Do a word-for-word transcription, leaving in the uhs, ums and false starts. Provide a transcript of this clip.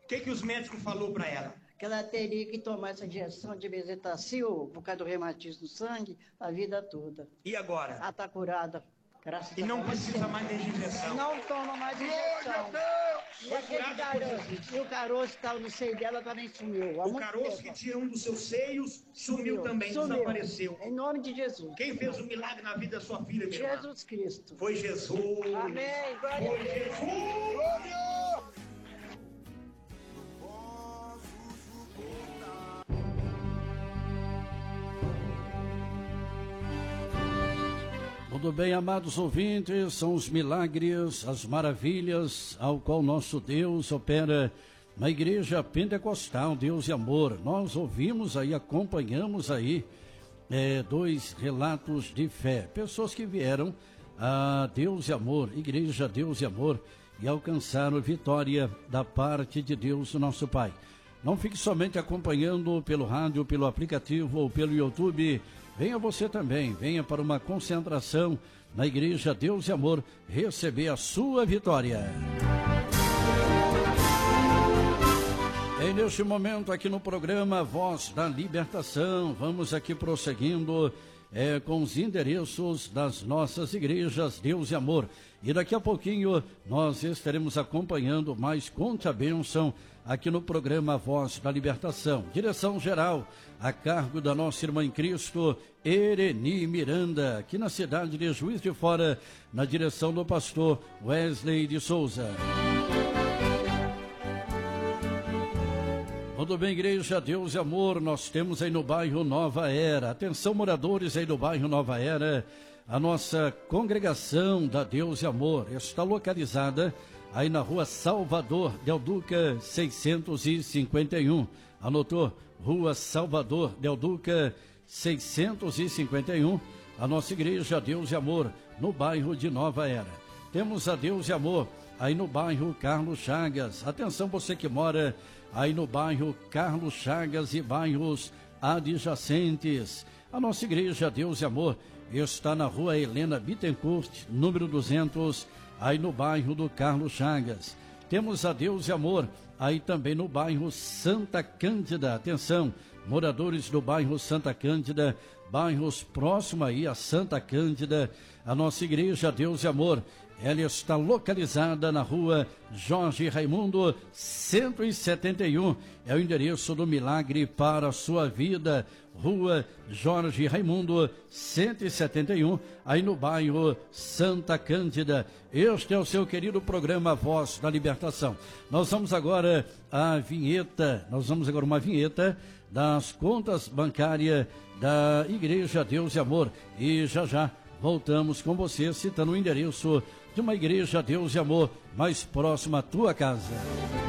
O que, que os médicos falaram para ela? Que ela teria que tomar essa injeção de bezetacil por causa do reumatismo do sangue a vida toda. E agora? Ela está curada. Graças e a não Deus. precisa mais de injeção. Não toma mais injeção. E, aquele caroço, e o caroço que estava no seio dela também sumiu. O caroço que tinha um dos seus seios sumiu, sumiu também, sumiu. Desapareceu. Em nome de Jesus. Quem fez o milagre na vida da sua filha, minha irmã? Jesus Cristo. Foi Jesus. Amém. Glória Foi Jesus. Glória. Tudo bem, amados ouvintes, são os milagres, as maravilhas ao qual nosso Deus opera na Igreja Pentecostal, Deus e Amor. Nós ouvimos aí, acompanhamos aí é, dois relatos de fé, pessoas que vieram a Deus e Amor, Igreja Deus e Amor, e alcançaram vitória da parte de Deus, nosso Pai. Não fique somente acompanhando pelo rádio, pelo aplicativo ou pelo YouTube. Venha você também, venha para uma concentração na Igreja Deus e Amor receber a sua vitória. E neste momento aqui no programa Voz da Libertação, vamos aqui prosseguindo é, com os endereços das nossas igrejas Deus e Amor. E daqui a pouquinho nós estaremos acompanhando mais Conte a Bênção aqui no programa Voz da Libertação. Direção geral a cargo da nossa irmã em Cristo, Ereni Miranda, aqui na cidade de Juiz de Fora, na direção do pastor Wesley de Souza. Tudo bem, Igreja Deus e Amor, nós temos aí no bairro Nova Era. Atenção, moradores aí do bairro Nova Era, a nossa congregação da Deus e Amor está localizada aí na rua Salvador Del Duca seiscentos e cinquenta e um. Anotou? Rua Salvador Del Duca seiscentos e cinquenta e um. A nossa Igreja Deus e Amor no bairro de Nova Era. Temos a Deus e Amor aí no bairro Carlos Chagas. Atenção, você que mora aí no bairro Carlos Chagas e bairros adjacentes. A nossa Igreja Deus e Amor está na rua Helena Bittencourt, número duzentos, aí no bairro do Carlos Chagas. Temos a Deus e Amor aí também no bairro Santa Cândida. Atenção, moradores do bairro Santa Cândida, bairros próximos aí a Santa Cândida, a nossa Igreja Deus e Amor, ela está localizada na rua Jorge Raimundo, cento e setenta e um, é o endereço do milagre para a sua vida, rua Jorge Raimundo, cento e setenta e um, aí no bairro Santa Cândida. Este é o seu querido programa Voz da Libertação. Nós vamos agora a vinheta, nós vamos agora uma vinheta das contas bancárias da Igreja Deus e Amor, e já já voltamos com você citando o endereço de uma Igreja Deus e Amor mais próxima à tua casa.